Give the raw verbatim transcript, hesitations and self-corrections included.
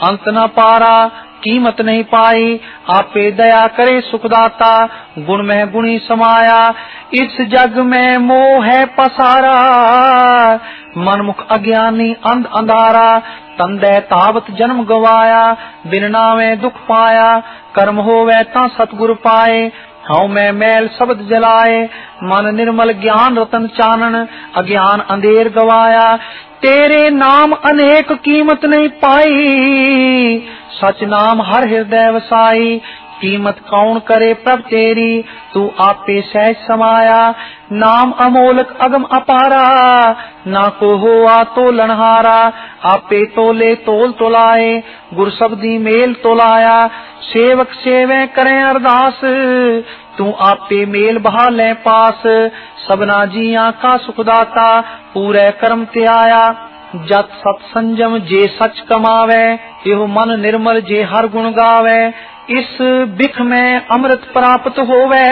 अंत न पारा कीमत नहीं पाई। आपे दया करे सुखदाता गुण में गुणी समाया। इस जग में मोह है पसारा मनमुख अज्ञानी अंध अंधारा। तंदे तावत जन्म गवाया बिन नामे दुख पाया। कर्म होवे ता सतगुर पाए हऊँ मैं मैल शब्द जलाए। मन निर्मल ज्ञान रतन चानन अज्ञान अंधेर गवाया। तेरे नाम अनेक कीमत नहीं पाई सच नाम हर हृदय वसाई। कीमत कौन करे प्रभ तेरी तू आपे सहज समाया। नाम अमोलक अगम अपारा ना को होआ तो लनहारा। आपे तोले तोल तोलाए गुर शब्दी मेल तोलाया। सेवक सेवे करें अरदास तू आपे मेल बहा ले पास। सबना जिया का सुखदाता पूरे कर्म ते आया। जत सत संजम जे सच कमावे एहो मन निर्मल जे हर गुण गावे। इस बिख में अमृत प्राप्त होवे